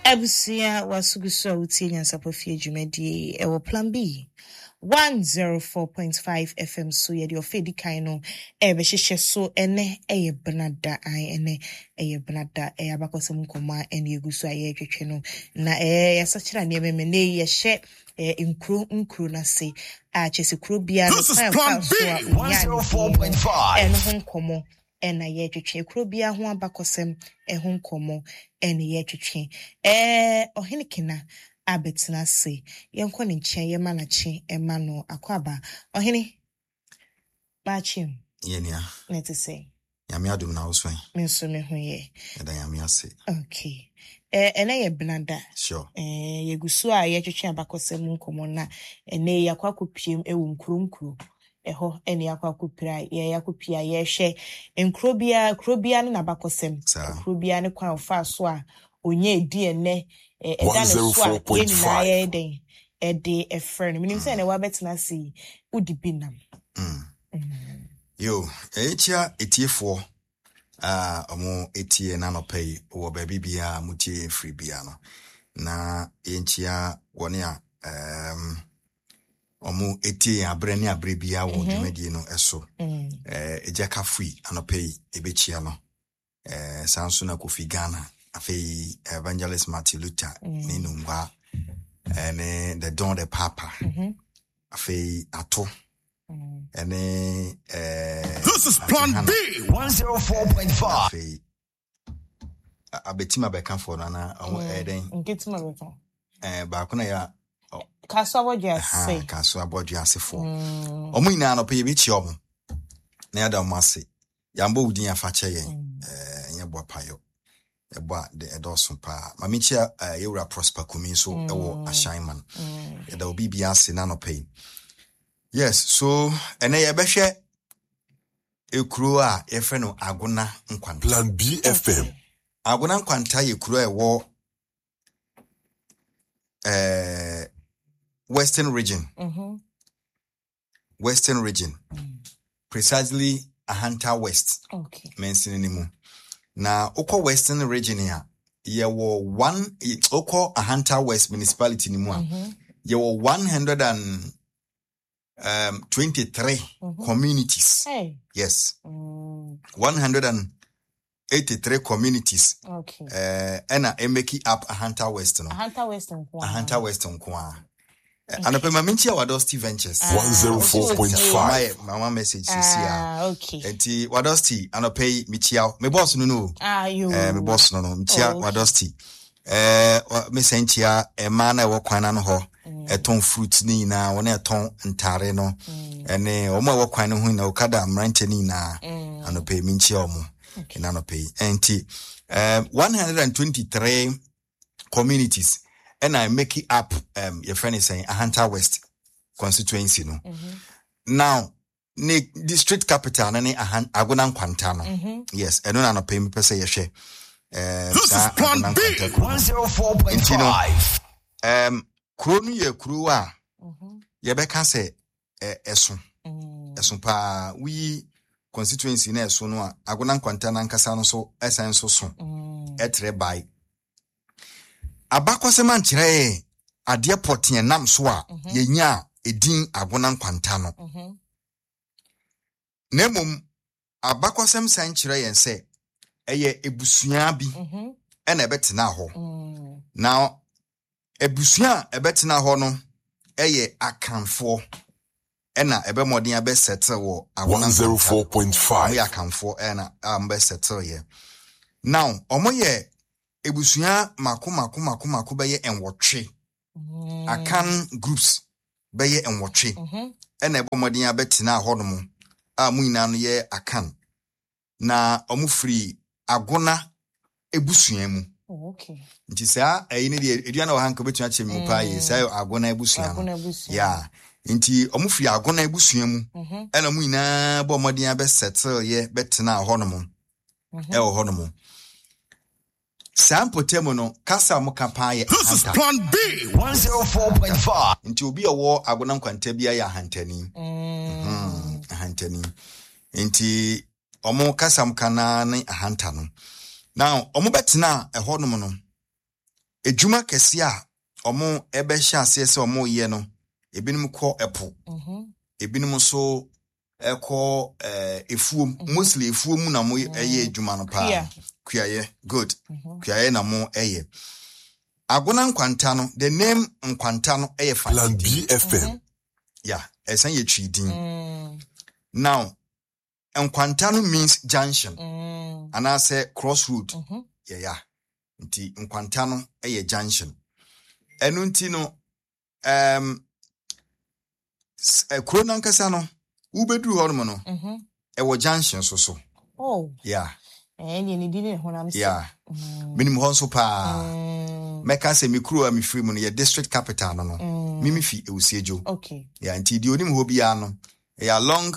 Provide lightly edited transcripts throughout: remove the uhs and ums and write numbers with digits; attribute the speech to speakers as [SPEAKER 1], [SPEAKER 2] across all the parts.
[SPEAKER 1] Ebusia wasuguso utinya sapofie jumedi ewo plan B 104.5 FM so ye di ofedi kan no hyehyɛ so ene eye benada ai ene eye benada abakosem nkoma ene eguso aye twetwe no na yasachira ne meme ne yehye nkru na se a chese kro bia no
[SPEAKER 2] Plan B 104.5
[SPEAKER 1] ene ho nkomo ena ye twetwe kro bia ho abakosem ho nkomo ene ye twetwe ohene kena abetina se yenko ne nchen ye manachi emano akwaba ohene bachim
[SPEAKER 3] yenia
[SPEAKER 1] let us say
[SPEAKER 3] yame adum na oswan
[SPEAKER 1] me so me ho ye
[SPEAKER 3] eda yame ase
[SPEAKER 1] okay ene ye blanda
[SPEAKER 3] sure
[SPEAKER 1] ye gusu a ye twetwe abakosem nkomo na ene yakwa kopiem ewu nkuro eho ene yakwa kopira ye yakopia ye hwe krobia ne abakosem krobia ne kwa ofa so a onye DNA eda no so a ye nyina ye den ede efren minim say na wa betina si udi binam
[SPEAKER 3] yo echia etiefo omo etie na no pay wo ba bibia mutie free bia no na enchia woni a omo etie abrani abrebia wo dwumadi no eso ejaka free anopay ebechia no sanso na Kofi Ghana afei Evangelist Martin Luther ninungwa ene the Don the Papa afei ato ene
[SPEAKER 2] This is Plan B 104.5
[SPEAKER 3] afei abetima beka for na eden
[SPEAKER 1] ngetima beka
[SPEAKER 3] ba kuna ya
[SPEAKER 1] kaso
[SPEAKER 3] abodua ase for omo ina no pe bechi omo na ya da mo ase yambo udin afa che yen nyebo payo eba de edoso pa mamichia yewura prosper kumi so ewo ashaiman da obi bia ase na no pay yes so ene ye behwe ekuro a yefe no agona nkwanta
[SPEAKER 2] Plan B FM
[SPEAKER 3] agona nkwanta yekuro ewo western region precisely Ahanta West
[SPEAKER 1] okay
[SPEAKER 3] mention ni mu na ukọ western region ya yewo one ukọ Ahanta West municipality ni mu a yewo 123 communities yes 183 communities
[SPEAKER 1] okay
[SPEAKER 3] ena emeki up Ahanta West no Ahanta West nko anapema minchi Wadosti Ventures
[SPEAKER 2] 104.5
[SPEAKER 3] mama message sia
[SPEAKER 1] okay
[SPEAKER 3] enti Wadosti anopay michia me boss no
[SPEAKER 1] you
[SPEAKER 3] me boss no michia Wadosti me sentia ema na wo kwan na no ho eton fruit ni na wona eton ntare no ene omo wo kwan no hu na okada mrante ni na anopay minchia omo na anopay enti 123 communities and I make it up your friend is saying Ahanta West constituency no now the district capital na agona nkwanta no yes eno na no pay me pese ye hwe
[SPEAKER 2] This is Plan B 104.5
[SPEAKER 3] kuro no ye kuro a ye beka se eso pa we constituency na eso no a agona nkwanta na nkasa no so esan so etre by abakosema nkyerɛ ade potien nam so a yenya edin agona nkwanta no nemum abakosem san kyerɛ yen sɛ ɛyɛ ebusua bi ɛna ɛbɛtena hɔ na ebusua ɛbɛtena hɔ no ɛyɛ akanfo ɛna ɛbɛmɔden abɛsettle wɔ agona
[SPEAKER 2] 104.5
[SPEAKER 3] ɛyɛ akanfo ɛna ambɛsettle yɛ now ɔmo yɛ ebusua mako beye enwotwe akan groups beye enwotwe ena ebomodin abetina ahonom a muina no ye akan na omufri agona ebusua mu
[SPEAKER 1] okay
[SPEAKER 3] nti saa ayi ne de eduana wa hanka betua che mu pa yi saa agona ebusua ya nti omufri agona ebusua mu ena muina bomodin abesettle ye betina ahonom ewo honom Sampotemo no kasa mo kapaye
[SPEAKER 2] This is Plan B 104.5
[SPEAKER 3] nti obi owo agona nkwanta bia ya hantani hantani nti omo kasa mo kana ne ahanta no now omo betena ehonom no ejuma kɛse a ɔmo ɛbɛhyɛ ase sɛ ɔmo yɛ no ebinom kɔ ɛpo ebinom so ɛkɔ efuom mostly efuom na mo ɛyɛ ejuma no pa kuaye good kuaye na mo ɛyɛ agona nkwanta no the name nkwanta no ɛyɛ
[SPEAKER 2] Plan B FM
[SPEAKER 3] yeah ɛsan yɛ twidin now nkwanta no means junction and I say crossroad yeah nti nkwanta no ɛyɛ junction ɛno nti no kuro nankasa no ubedru hɔ no no ɛwɔ junction so
[SPEAKER 1] oh
[SPEAKER 3] yeah
[SPEAKER 1] ni dini honam se
[SPEAKER 3] yeah minim hɔ nso pa meka se mi kuro a mi free mu no yɛ district capital no mimi fi Ewusiejo
[SPEAKER 1] okay
[SPEAKER 3] yeah nti di onim hɔ bia no along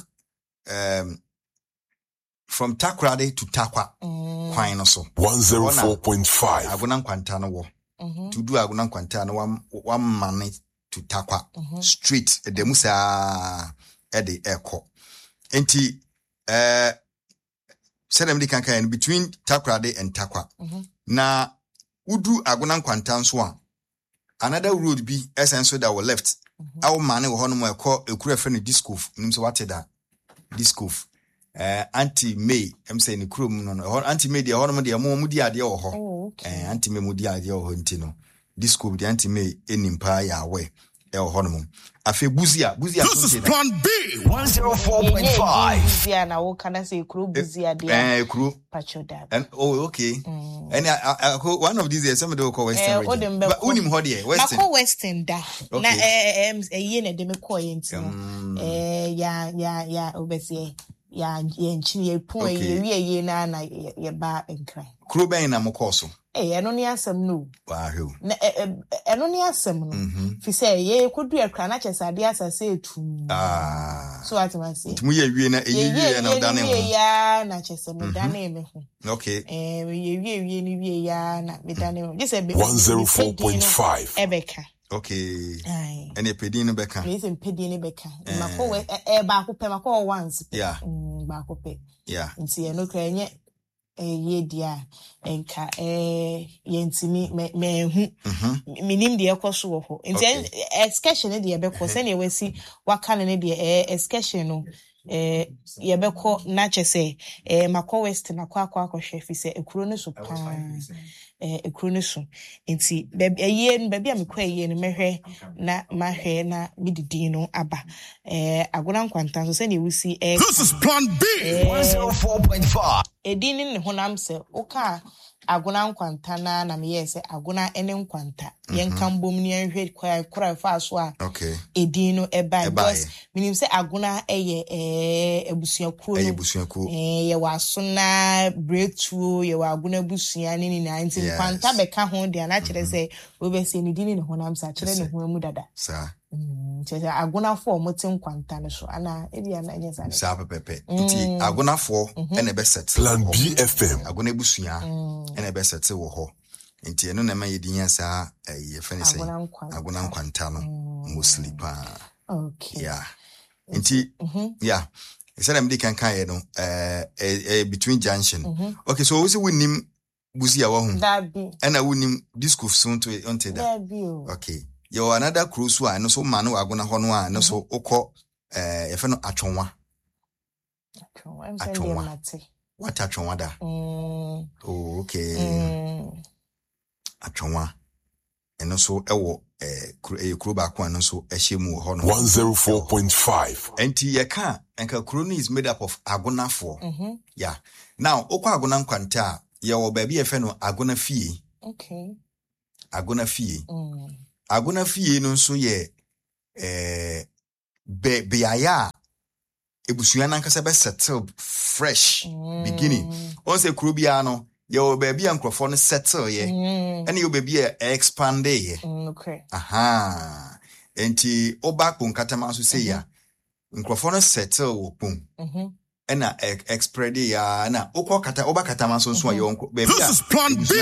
[SPEAKER 3] from Takoradi to Takwa kwan no so
[SPEAKER 2] 104.5
[SPEAKER 3] agona nkwanta no wo to do agona nkwanta no one man to Takwa street edemusa ede eko enti sedem di kankan between Takoradi and Takwa na udu agona nkwanta nso a another road bi essence that were left aw man wo hono mo eko ekura fe no disco nim so wate da disco anti May am say ni krom no anti May de hono mo de mo di ade wo ho anti May mo di ade wo ho nti no disco de anti May enimpa ya we e wo hono mo afi buzia
[SPEAKER 2] This is Plan B 104.5
[SPEAKER 1] buzia na wo kana say kro buzia de
[SPEAKER 3] kro
[SPEAKER 1] pachoda
[SPEAKER 3] and okay and one of these days somebody will call Western region but unim ho de Western
[SPEAKER 1] na Western da na ye na de me call yenti ya obese ya nchi ye pon ye na ye ba nkran
[SPEAKER 3] kro ben na mo call so
[SPEAKER 1] eno ni asem no
[SPEAKER 3] wow
[SPEAKER 1] na eno ni asem no fi say ye kodu akra na chesade asase etu so what am I say
[SPEAKER 3] mu ye wie na na da ne ho
[SPEAKER 1] ya na chesem da na me ho
[SPEAKER 3] okay
[SPEAKER 1] ye wie ni wie ya na me da ne ho just
[SPEAKER 2] 104.5
[SPEAKER 1] ebeka
[SPEAKER 3] okay and e pedin no beka
[SPEAKER 1] me say pedin no beka mako ba ko pe mako once
[SPEAKER 3] yeah
[SPEAKER 1] ba ko pe
[SPEAKER 3] yeah
[SPEAKER 1] nti eno kra enye ye dia enka yentimi me hu minim de ekoso wo ho nti excursion de yebekọ se ne wasi waka ne de excursion no yebekọ na chese makọ west na kwa hwe fi se ekuro ne so pa ekuro ne so nti baby a mekọ ye ne mehwe na mahwe na mididi no aba agona nkwanta so se ne wusi
[SPEAKER 2] This is Plan B 104.5
[SPEAKER 1] edini ne honam se oka agona nkwanta na me yese agona ene nkwanta yenka mbom ne enhwe kwai fa so a
[SPEAKER 3] okay
[SPEAKER 1] edin no eba because minim se agona eye ebusuakuo ye waso na breakthrough ye wa agona busua ne na nti nkwanta beka ho de na kire se obese ne dini ne honam sa kire ne ho mu dada
[SPEAKER 3] sa
[SPEAKER 1] chese agona fo mote nkwanta ne so ana ebia na nyesa ne
[SPEAKER 3] sa pepe nti agona fo ene be set
[SPEAKER 2] Plan B FM
[SPEAKER 3] agona busua ene be set wo ho nti eno na ma yedin ya sa ye fene say agona nkwanta no mostly pa
[SPEAKER 1] okay
[SPEAKER 3] yeah nti yeah ese na mdi kan ye no between junction okay so we say we nim busia wa hu
[SPEAKER 1] dabi
[SPEAKER 3] ena we nim disco so to onte da okay yo another cruise wa no so ma no agona ho no a no so ukọ ye fe no atwonwa what atwonwa da oh okay atwonwa eno so ewo kuro ba ko eno so ehye mu ho no
[SPEAKER 2] 104.5
[SPEAKER 3] enti ye ka enka kuro no is made up of agonafo yeah now okwa agona nkwanta ye wo ba bi ye fe no agona fie
[SPEAKER 1] okay
[SPEAKER 3] agona fie agona fie no so ye be aya ebusua nankasa be settle fresh beginning on say kuro bia no yo baby ankrofo no settle ye ene yo baby expand ye
[SPEAKER 1] okay
[SPEAKER 3] aha enti oba ko nkatama so say ya nkrofo no settle wo pum ena express ya na okọ kata oba katama so so yo baby
[SPEAKER 2] This is Plan B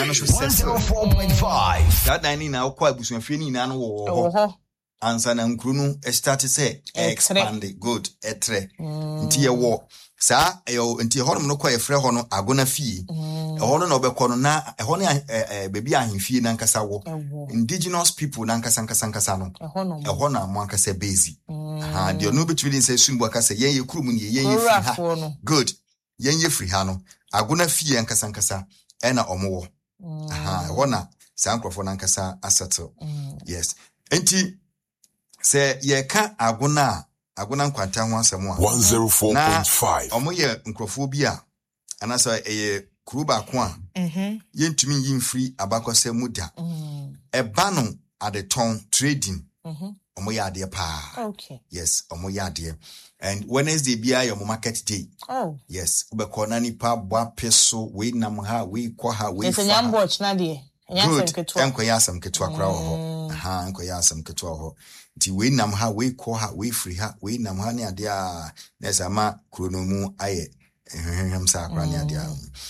[SPEAKER 2] 104.5
[SPEAKER 3] that nine na okọ abusua fie ni na no wo ansa na nkuru no start say expand good etre nti ye wo Sa nti hono no kwa yefre hono agona fie hono no obekọ no na hono baby ahemfie na nkasa wo indigenous people na nkasa no hono amọ nkasa base ha de no betwili say sumbu akasa yen ye kurum ne yen ye free ha good yen ye free ha no agona fie nkasa na omowo ha hono sa nkrofo na nkasa asettle yes nti say ye ka agona nkwanta ho asɛm a
[SPEAKER 2] 104.5
[SPEAKER 3] ɔmo yɛ nkrɔfo bi a anasa ɛyɛ kuru baako a yɛntumi yi mfiri abakɔsɛ mu da ɛba no adetɔn trading ɔmo yɛ adeɛ paa yes ɔmo yɛ adeɛ and Wednesday bia yɛ ɔmo market day yes wobɛkɔ na nipa boa peso wei nam ha wei kɔ ha wei fa good ɛnkɔyɛ asɛm ketewa kora wɔ hɔ ɛnkɔyɛ asɛm ketewa wɔ hɔ nti wei nam ha wei kɔ ha wei firi ha wei nam ha ne ade a na ɛsɛ ama krono mu ayɛ hwehwehwem sa akora ne ade a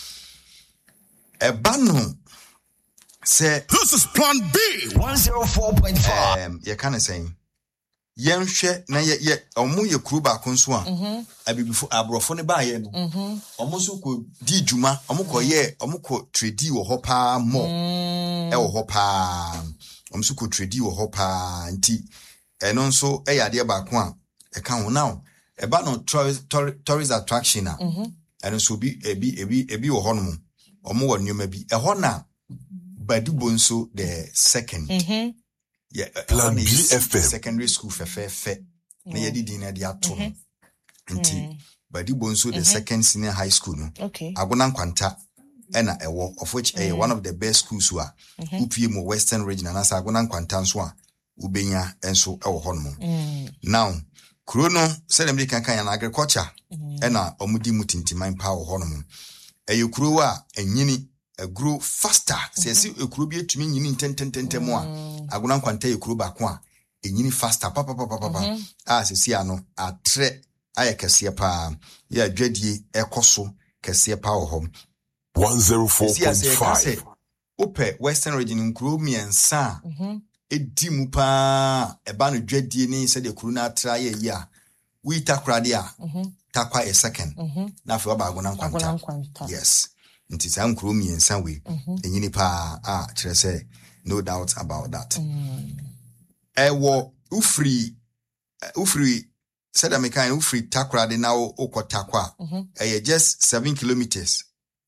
[SPEAKER 3] ɛba no sɛ
[SPEAKER 2] This is Plan B 104.5
[SPEAKER 3] yɛ ka ne sɛn yɛnhwɛ na yɛ ɔmo yɛ kuro baako nso a abibifo aborɔfo ne baayɛ no ɔmo so kɔ di dwuma ɔmo kɔ trade wɔ hɔ paa mo ɛwɔ hɔ paa ɔmo so kɔ trade wɔ hɔ paa nti ɛno nso ɛyɛ adeɛ baako a ɛka ho now ɛba no tourist attraction a ɛno nso ebi wɔ hɔ nom ɔmo wɔ nneɛma bi ɛhɔ na Badibo nso the second
[SPEAKER 2] Plan B FM
[SPEAKER 3] secondary school fɛfɛɛfɛ na yɛde din na de ato no nti Badibo nso the second senior high school no Agona Nkwanta ɛna ɛwɔ of which one of the best schools a upie mo western region and as Agona Nkwanta nso a ubenya enso ɛwɔ hɔ no now kuro no sɛ dem de kan na agriculture ɛna ɔmudi mu tintiman pa wɔ hɔ no ɛyɛ kuro a enyini grow faster sɛ si ekuro bi etumi nyini ntententente mu a Agona Nkwanta yɛ kuro baako a enyini faster papa a sisi ano atre ayɛ kɛseɛ pa yɛ adwadie ɛkɔso kɛseɛ pa wɔ hɔ
[SPEAKER 2] 104.5
[SPEAKER 3] opɛ western region kuro miɛnsa edi mu pa ɛba no dwadie ne sɛ de kuro na atra yɛ yi a wi takrade a takwa a second na afɛ ba Agona Nkwanta yes nti sa nkuro miɛnsa we enyini pa a kyerɛ sɛ no doubt about that ɛwɔ ufri said American ufri takrade na okɔ takwa ɛyɛ just 7 kilometers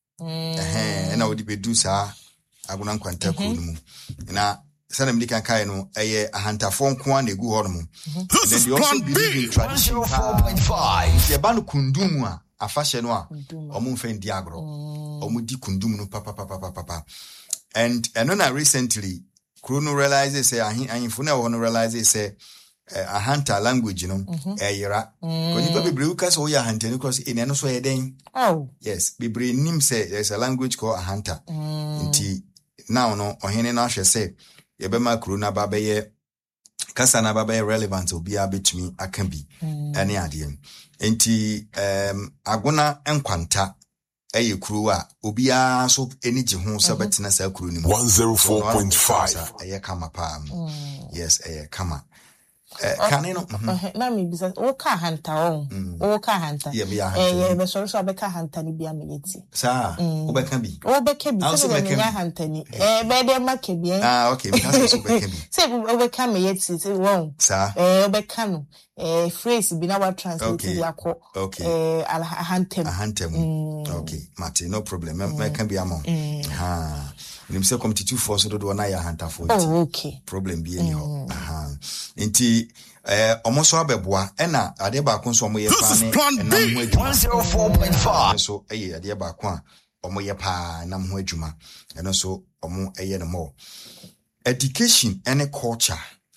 [SPEAKER 3] na wodi bedu sa Agona Nkwanta kuro mu na said American kai no ɛyɛ ahantafo nko a na egu hɔ no mu then they also believe in tradition 4.5 yɛ ba no kundum a afahye no a ɔmo mfa ndi agro ɔmo di kundum no papa and na recently Krono realizes say ahimfo na won realizes say ahanta language no eyira koni ba bebre uka so ya ahanta ni because ene no so yeden yes bebre nim say there's a language called ahanta nti now no ohene na hwe say ye be ma Krono ababeye kasa na ababeye relevant obi abetumi aka bi ene ade nti Agona Nkwanta eye kuro a obia so eniji ho so betina sa kuro ni
[SPEAKER 2] 104.5
[SPEAKER 3] eye kama pa yes eye kama kane no
[SPEAKER 1] na me bisa o ka hanta o ka hanta be so be ka hanta ni bia me yeti
[SPEAKER 3] sa o be ka bi
[SPEAKER 1] so be nya hanta ni be de ma ke bi
[SPEAKER 3] okay because so be ka bi
[SPEAKER 1] say o be ka me yeti say won
[SPEAKER 3] sa
[SPEAKER 1] o be ka no phrase bi na wa translate ya ko
[SPEAKER 3] hantem okay mate no problem me can be among nim se committee for so do na ya hanta for
[SPEAKER 1] okay
[SPEAKER 3] problem bi any ho nti omoso abeboa na ade ba ko so omo ye pa ne na ho adwuma 104.5 so ade ba ko a omo ye pa na ho adwuma eno so omo eye no more education and culture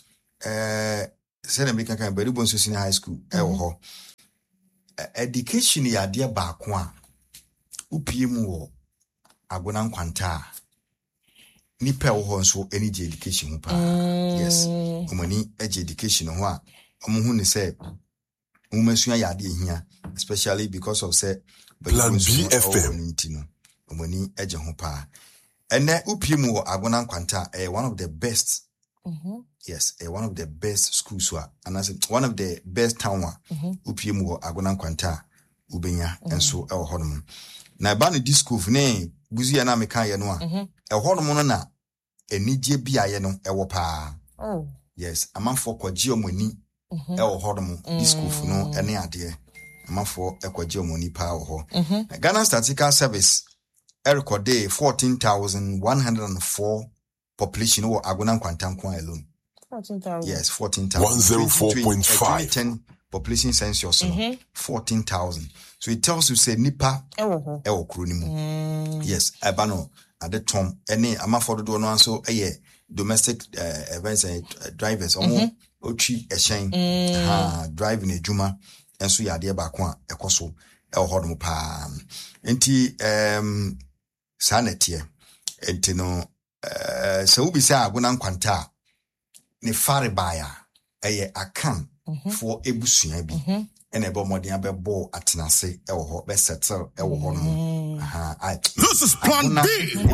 [SPEAKER 3] said American kan Badibo nso senior high school ɛwɔ hɔ education ya de baako a upie mu wɔ Agona Nkwanta nipa ɛwɔ hɔ nso any education ho pa yes omani education ho a ɔmo hu ne sɛ umasua ya de hia especially because of say
[SPEAKER 2] Plan B FM
[SPEAKER 3] ntino omani eje ho pa ene upie mu wɔ Agona Nkwanta one of the best yes, one of the best schools and one of the best town upie mu Agona Nkwanta ubenya enso e wo honom na ba no disco ne buzu ya na meka ye no a e honom no na enigye bia ye no e wo pa yes amanfo kwagie omani e wo honom disco no ene ade amanfo e kwagie omani pa wo ho Ghana Statistical Service recorded 14,104 population or Agona Kwantankwa alone.
[SPEAKER 1] 14,000.
[SPEAKER 3] Yes, 14,000.
[SPEAKER 2] 104.5.
[SPEAKER 3] 10 population census. 14,000. So it tells you say nipa ewo kronimu. Yes, abano at the tom any amafo do no so domestic events drivers ochi eshen driving a juma enso yade ba ko a ekoso ewo hodom pa enti sanetie enti no se ubi say Agona Nkwanta ne fare baya akan for ebusua bi ene be modern abebo atenase ewo ho be settle ewo ho no
[SPEAKER 2] This is Plan B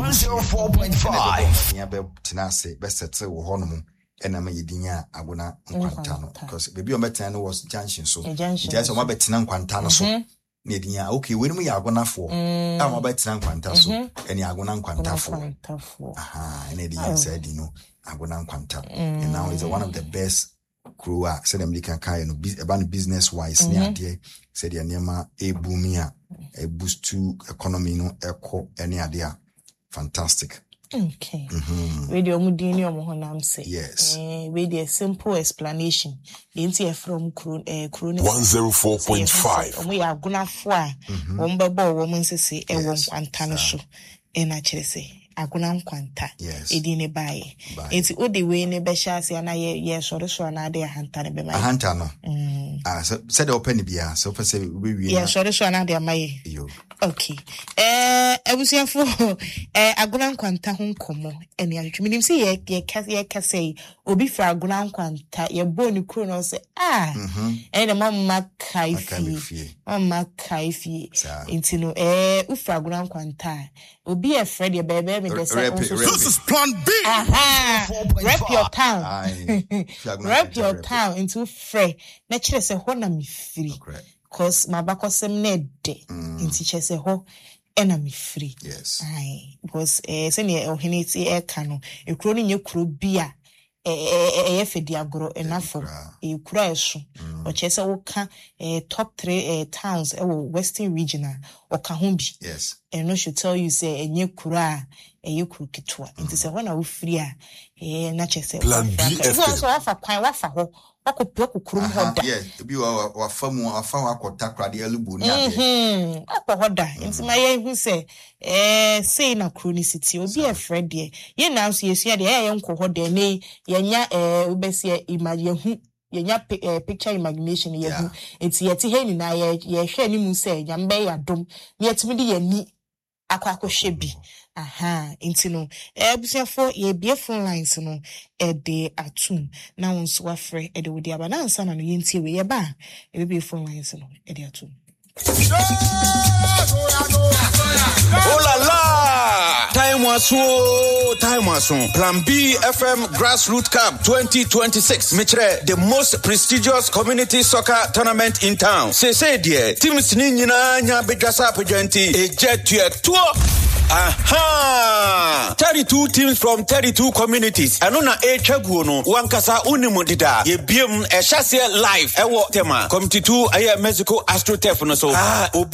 [SPEAKER 2] 104.5
[SPEAKER 3] ya be tenase be settle wo ho no ena ma yedinya Agona Nkwanta no because baby o metan no was junction so just o ma betena Nkwanta no so na yedinya okay we no ya Agona fo a ma betena Nkwanta so eni Agona Nkwanta fo ena yedinya said you know Agona Nkwanta and now is one of the best crew said American kind no about business wise near there said your name a boomia a boost to economy no echo any idea fantastic.
[SPEAKER 1] Okay. Radio Mudini Omohonam say.
[SPEAKER 3] Yes.
[SPEAKER 1] With a simple explanation. The NTF from Krone
[SPEAKER 2] 104.5.
[SPEAKER 1] We are gonna fly. Wombabo woman say a won't antanosho. And actually say. Agona Nkwanta.
[SPEAKER 3] Yes.
[SPEAKER 1] Edine bae. Enti odi we ne be sha se na ye so na de hanta ne be mai.
[SPEAKER 3] Hanta no. Said open bia so for say we
[SPEAKER 1] yeah so na de mai. Okay. Ebusiafo Agona Nkwanta ho nkomo ene atwetwe minim se ye kase obi fra Agona Nkwanta ye bo ni kro no se ene mamma kaifi. Mamma kaifi. Enti no ufra Agona Nkwanta obi e Fred ye bebe
[SPEAKER 2] This is Plan B.
[SPEAKER 1] Rep your town. Rep your town into free. Naturally, say ho na me free. Cause my back was some net de. Into che say ho ena me free.
[SPEAKER 3] Yes.
[SPEAKER 1] Aye. Because say ne ohiniti e kano. E kro ni nye kro bia. Fedi agro enough e kura eso o chese wo ka top 3 towns western regional o ka ho bi
[SPEAKER 3] yes
[SPEAKER 1] and no should tell you say enye kura eye kuru ketwa nti se ho na wo free a na chese
[SPEAKER 2] Plan B
[SPEAKER 1] so wafa kwan wafa ho akopia kokurum hoda
[SPEAKER 3] yes bi wa famu afa akota krade alubu ni ade
[SPEAKER 1] akọ hoda nti ma ye hu se say na chronicity obi e Fred ye na so yesu de ye nko hoda ne yenya obesi imagine hu yenya picture imagination ye hu nti ye ti he ni na ye hwe ni mu se nyambe ya dom ne yetimi de yani akwa bi nti no ebusiafo ye bie phone lines no de atum na won so afre de wodi aba na ansa na no yentie we ye ba e bie phone lines no de atum.
[SPEAKER 4] Oh la la! Time was on. Plan B FM Grassroots Cup 2026. Mitre, the most prestigious community soccer tournament in town. Say dear, teams nina nya bedrasa pejenti e jet to a tour. 32 teams from 32 communities. Anona chaguono wankasa unimodida. Ye biem e chassis live. Ewo tema. Committee 2 aye Mexico Astro Tef no so.